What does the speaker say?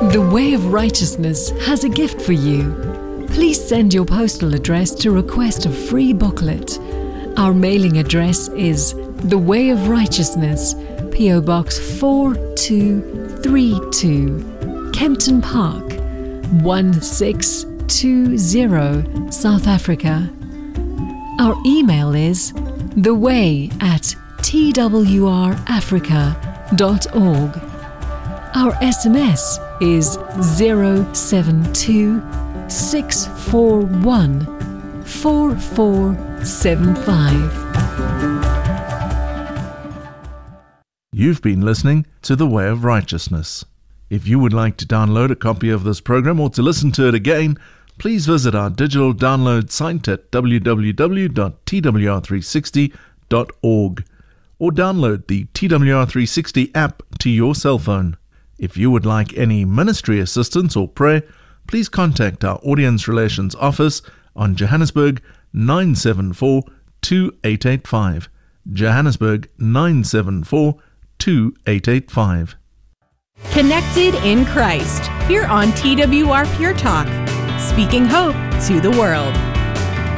The Way of Righteousness has a gift for you. Please send your postal address to request a free booklet. Our mailing address is The Way of Righteousness, P.O. Box 4232, Kempton Park, 1620, South Africa. Our email is theway@twrafrica.org. Our SMS is 072 641 4475. You've been listening to The Way of Righteousness. If you would like to download a copy of this program or to listen to it again, please visit our digital download site at www.twr360.org or download the TWR360 app to your cell phone. If you would like any ministry assistance or prayer, please contact our Audience Relations Office on Johannesburg 974 2885. Johannesburg 974 2885. Connected in Christ, here on TWR Pure Talk, speaking hope to the world.